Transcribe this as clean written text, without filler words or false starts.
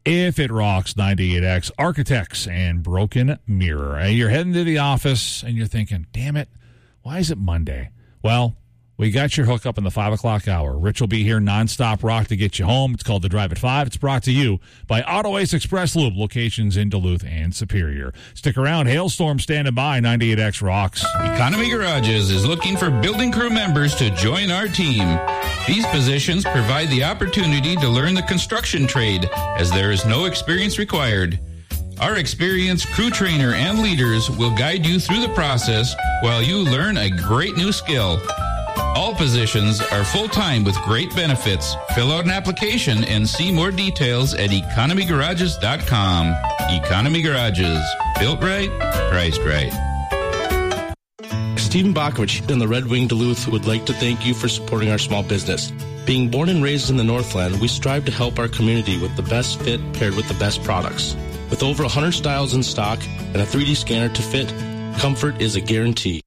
If it rocks, 98X, Architects and Broken Mirror. You're heading to the office and you're thinking, damn it, why is it Monday? Well, we got your hookup in the 5 o'clock hour. Rich will be here nonstop rock to get you home. It's called The Drive at 5. It's brought to you by Auto Ace Express Lube, locations in Duluth and Superior. Stick around. Hailstorm standing by. 98X rocks. Economy Garages is looking for building crew members to join our team. These positions provide the opportunity to learn the construction trade, as there is no experience required. Our experienced crew trainer and leaders will guide you through the process while you learn a great new skill. All positions are full-time with great benefits. Fill out an application and see more details at economygarages.com. Economy Garages. Built right, priced right. Stephen Bakovich and the Red Wing Duluth would like to thank you for supporting our small business. Being born and raised in the Northland, we strive to help our community with the best fit paired with the best products. With over 100 styles in stock and a 3D scanner to fit, comfort is a guarantee.